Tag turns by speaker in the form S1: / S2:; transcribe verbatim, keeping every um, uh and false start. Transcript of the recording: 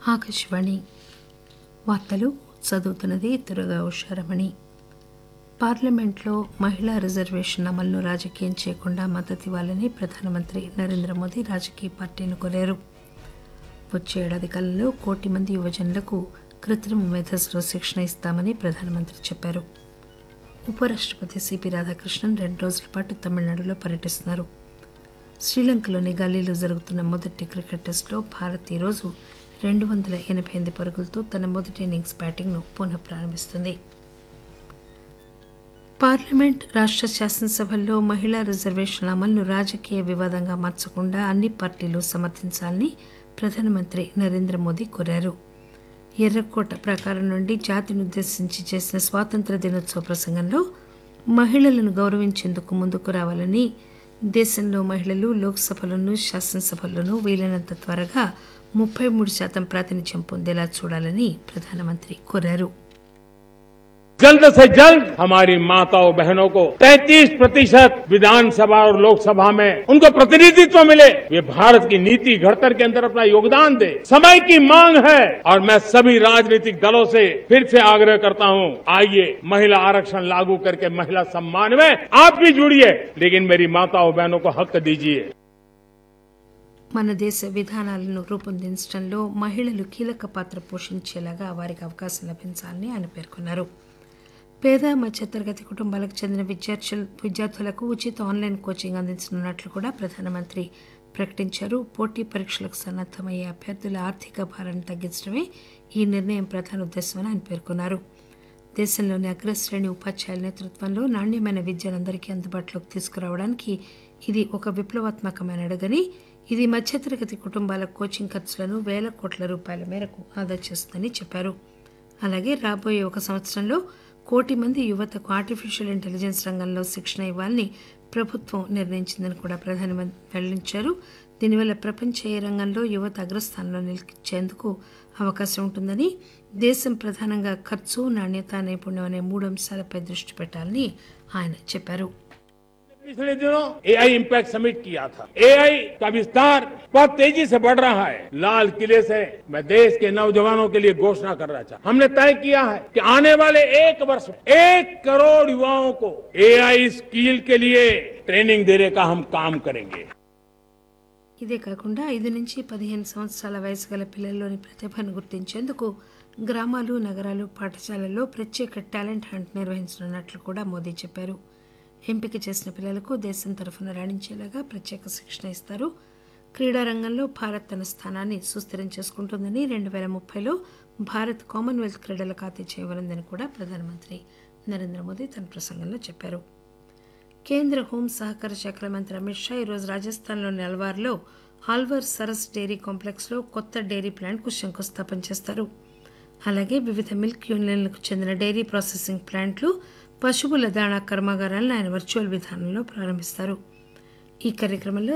S1: ఆకాశవాణి వార్తలు చదువుతున్నది దుర్గా ఉషారమణి. పార్లమెంట్లో మహిళా రిజర్వేషన్ అమలును రాజకీయం చేయకుండా మద్దతు ఇవ్వాలని ప్రధానమంత్రి నరేంద్ర మోదీ రాజకీయ పార్టీలను కోరారు. వచ్చే ఏడాది కాలంలో కోటి మంది యువజనులకు కృత్రిమ మేధస్సులో శిక్షణ ఇస్తామని ప్రధానమంత్రి చెప్పారు. ఉపరాష్టపతి సిపి రాధాకృష్ణన్ రెండు రోజుల పాటు తమిళనాడులో పర్యటిస్తున్నారు. శ్రీలంకలోని గల్లీలో జరుగుతున్న మొదటి క్రికెట్ టెస్టులో భారత్ ఈరోజు రెండు వందల ఎనభై ఎనిమిది పరుగులతో తన మొదటి ఇన్నింగ్స్ బ్యాటింగ్ను పునః ప్రారంభిస్తుంది. పార్లమెంట్ రాష్ట్ర శాసనసభల్లో మహిళా రిజర్వేషన్ల అమలును రాజకీయ వివాదంగా మార్చకుండా అన్ని పార్టీలు సమర్థించాలని ప్రధానమంత్రి నరేంద్ర మోదీ కోరారు. ఎర్రకోట ప్రాకారం నుండి జాతినుద్దేశించి చేసిన స్వాతంత్ర్య దినోత్సవ ప్రసంగంలో మహిళలను గౌరవించేందుకు ముందుకు రావాలని, దేశంలో మహిళలు లోక్సభలోనూ శాసనసభల్లోనూ వీలైనంత త్వరగా ముప్పై మూడు శాతం ప్రాతినిధ్యం పొందేలా చూడాలని ప్రధానమంత్రి కోరారు.
S2: जल्द से जल्द हमारी माताओं बहनों को तैंतीस प्रतिशत विधानसभा और लोकसभा में उनको प्रतिनिधित्व मिले, वे भारत की नीति घड़तर के अंदर अपना योगदान दे, समय की मांग है. और मैं सभी राजनीतिक दलों से फिर से आग्रह करता हूं, आइए महिला आरक्षण लागू करके महिला सम्मान में आप भी जुड़िए, लेकिन मेरी माताओं बहनों को हक दीजिए.
S1: మన దేశ విధానాలను రూపొందించడంలో మహిళలు కీలక పాత్ర పోషించేలాగా వారికి అవకాశం లభించాలని ఆయన పేర్కొన్నారు. పేద మధ్యతరగతి కుటుంబాలకు చెందిన విద్యార్థులు విద్యార్థులకు ఉచిత ఆన్లైన్ కోచింగ్ అందించనున్నట్లు కూడా ప్రధానమంత్రి ప్రకటించారు. పోటీ పరీక్షలకు సన్నద్దమయ్యే అభ్యర్థుల ఆర్థిక భారాన్ని తగ్గించడమే ఈ నిర్ణయం ప్రధాన ఉద్దేశమని ఆయన పేర్కొన్నారు. దేశంలోని అగ్రశ్రేణి ఉపాధ్యాయుల నేతృత్వంలో నాణ్యమైన విద్యను అందరికీ అందుబాటులోకి తీసుకురావడానికి ఇది ఒక విప్లవాత్మకమైన అడుగని, ఇది మధ్యతరగతి కుటుంబాల కోచింగ్ ఖర్చులను వేల కోట్ల రూపాయల మేరకు ఆదా చేస్తుందని చెప్పారు. అలాగే రాబోయే ఒక సంవత్సరంలో కోటి మంది యువతకు ఆర్టిఫిషియల్ ఇంటెలిజెన్స్ రంగంలో శిక్షణ ఇవ్వాలని ప్రభుత్వం నిర్ణయించిందని కూడా ప్రధానమంత్రి వెల్లడించారు. దీనివల్ల ప్రపంచ ఏ రంగంలో యువత అగ్రస్థానంలో నిలిచేందుకు అవకాశం ఉంటుందని, దేశం ప్రధానంగా ఖర్చు, నాణ్యత, నైపుణ్యం అనే మూడు అంశాలపై దృష్టి పెట్టాలని ఆయన చెప్పారు.
S2: पिछले दिनों एआई इम्पैक्ट समिट किया था. एआई का विस्तार बहुत तेजी से बढ़ रहा है. लाल किले से मैं देश के नौजवानों के लिए घोषणा कर रहा था. हमने तय किया है कि आने वाले एक वर्ष में एक करोड़ युवाओं को एआई स्किल के लिए ट्रेनिंग देने का हम काम करेंगे.
S1: ఇదే కాకుండా ఐదు నుంచి పదిహేను సంవత్సరాల వయసు గల పిల్లల్లోని ప్రతిభను గుర్తించేందుకు గ్రామాలు, నగరాలు, పాఠశాలల్లో ప్రత్యేక టాలెంట్ హంట్ నిర్వహించనున్నట్లు కూడా మోదీ చెప్పారు. ఎంపిక చేసిన పిల్లలకు దేశం తరఫున రాణించేలాగా ప్రత్యేక శిక్షణ ఇస్తారు. క్రీడా రంగంలో భారత్ తన స్థానాన్ని సుస్థిరం చేసుకుంటుందని, రెండు వేల ముప్పైలో భారత్ కామన్వెల్త్ క్రీడలకు ఆతిథ్యం ఇవ్వనుందని కూడా ప్రధానమంత్రి నరేంద్ర మోదీ తన ప్రసంగంలో చెప్పారు. కేంద్ర హోం సహకార శాఖల మంత్రి అమిత్ షా ఈరోజు రాజస్థాన్లోని అల్వార్లో ఆల్వర్ సరస్ డైరీ కాంప్లెక్స్లో కొత్త డైరీ ప్లాంట్కు శంకుస్థాపన చేస్తారు. అలాగే వివిధ మిల్క్ యూనియన్లకు చెందిన డైరీ ప్రాసెసింగ్ ప్లాంట్లు, పశువుల దాణా కర్మాగారాలను ఆయన వర్చువల్ విధానంలో ప్రారంభిస్తారు. ఈ కార్యక్రమంలో